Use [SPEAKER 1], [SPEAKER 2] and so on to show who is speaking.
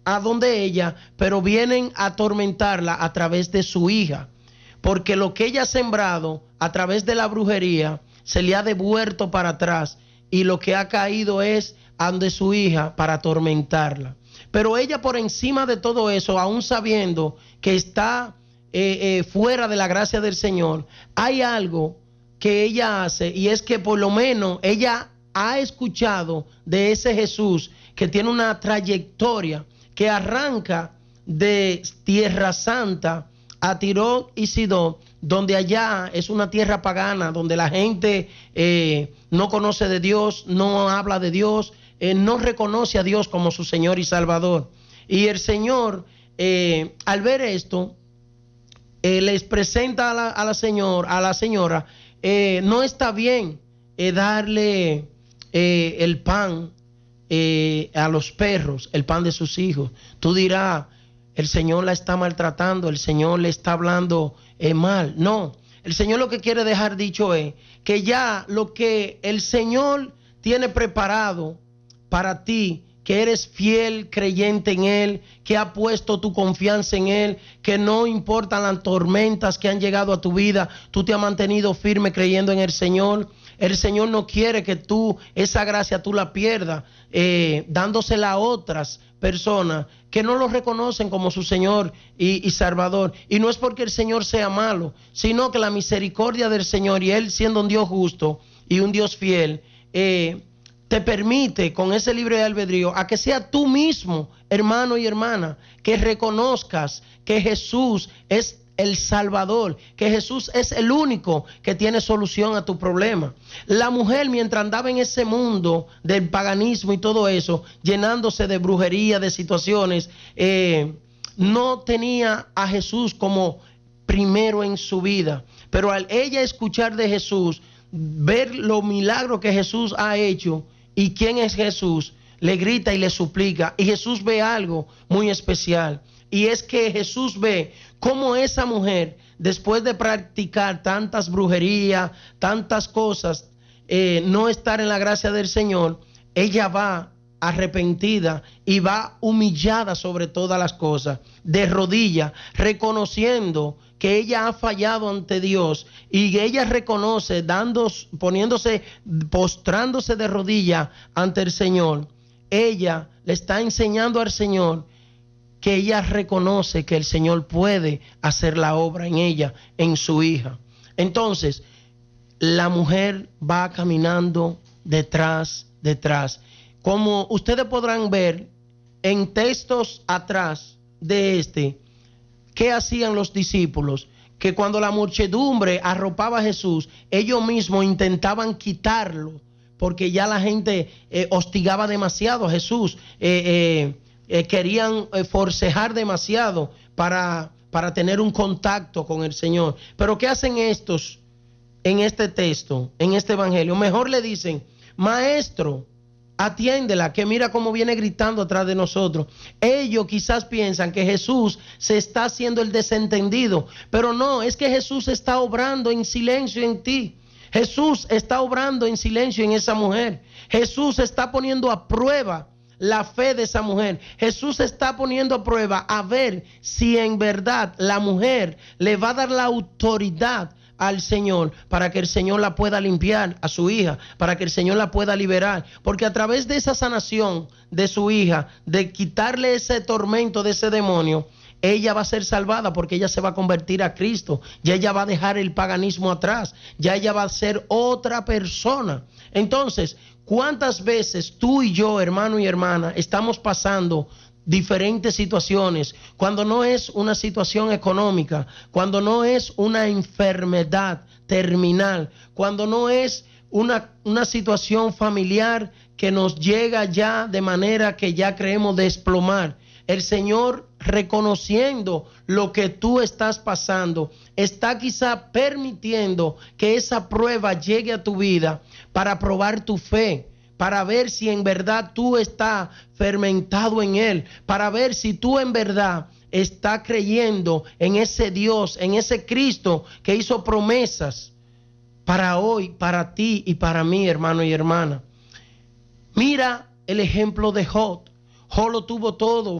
[SPEAKER 1] a donde ella, pero vienen a atormentarla a través de su hija, porque lo que ella ha sembrado a través de la brujería se le ha devuelto para atrás, y lo que ha caído es ante su hija para atormentarla. Pero ella, por encima de todo eso, aún sabiendo que está fuera de la gracia del Señor, hay algo que ella hace, y es que por lo menos ella ha escuchado de ese Jesús que tiene una trayectoria, que arranca de Tierra Santa a Tiro y Sidón, donde allá es una tierra pagana, donde la gente no conoce de Dios, no habla de Dios, no reconoce a Dios como su Señor y Salvador. Y el Señor, al ver esto, les presenta a la señora, no está bien darle el pan a los perros, el pan de sus hijos. Tú dirás, el Señor la está maltratando, el Señor le está hablando mal. No, el Señor lo que quiere dejar dicho es que ya lo que el Señor tiene preparado para ti, que eres fiel creyente en Él, que ha puesto tu confianza en Él, que no importan las tormentas que han llegado a tu vida, tú te has mantenido firme creyendo en el Señor. El Señor no quiere que tú, esa gracia tú la pierdas, dándosela a otras personas que no lo reconocen como su Señor y Salvador. Y no es porque el Señor sea malo, sino que la misericordia del Señor, y Él siendo un Dios justo y un Dios fiel, te permite con ese libre albedrío a que sea tú mismo, hermano y hermana, que reconozcas que Jesús es el Salvador, que Jesús es el único que tiene solución a tu problema. La mujer, mientras andaba en ese mundo del paganismo y todo eso, llenándose de brujería, de situaciones, no tenía a Jesús como primero en su vida. Pero al ella escuchar de Jesús, ver los milagros que Jesús ha hecho y quién es Jesús, le grita y le suplica. Y Jesús ve algo muy especial. Y es que Jesús ve cómo esa mujer, después de practicar tantas brujerías, tantas cosas, no estar en la gracia del Señor, ella va arrepentida y va humillada sobre todas las cosas, de rodillas, reconociendo que ella ha fallado ante Dios, y ella reconoce, poniéndose, postrándose de rodillas ante el Señor. Ella le está enseñando al Señor que ella reconoce que el Señor puede hacer la obra en ella, en su hija. Entonces, la mujer va caminando detrás. Como ustedes podrán ver en textos atrás de ¿qué hacían los discípulos? Que cuando la muchedumbre arropaba a Jesús, ellos mismos intentaban quitarlo, porque ya la gente hostigaba demasiado a Jesús. Querían forcejar demasiado para tener un contacto con el Señor. Pero ¿qué hacen estos en este texto, en este evangelio? Mejor le dicen: maestro, atiéndela, que mira cómo viene gritando atrás de nosotros. Ellos quizás piensan que Jesús se está haciendo el desentendido, pero no, es que Jesús está obrando en silencio en ti. Jesús está obrando en silencio en esa mujer. Jesús está poniendo a prueba la fe de esa mujer. Jesús está poniendo a prueba a ver si en verdad la mujer le va a dar la autoridad al Señor para que el Señor la pueda limpiar, a su hija, para que el Señor la pueda liberar, porque a través de esa sanación de su hija, de quitarle ese tormento de ese demonio, ella va a ser salvada, porque ella se va a convertir a Cristo, ya ella va a dejar el paganismo atrás, ya ella va a ser otra persona. Entonces, ¿cuántas veces tú y yo, hermano y hermana, estamos pasando diferentes situaciones, cuando no es una situación económica, cuando no es una enfermedad terminal, cuando no es una situación familiar que nos llega ya de manera que ya creemos desplomar? El Señor, reconociendo lo que tú estás pasando, está quizá permitiendo que esa prueba llegue a tu vida para probar tu fe, para ver si en verdad tú estás fermentado en Él, para ver si tú en verdad estás creyendo en ese Dios, en ese Cristo que hizo promesas para hoy, para ti y para mí, hermano y hermana. Mira el ejemplo de Job. Job lo tuvo todo.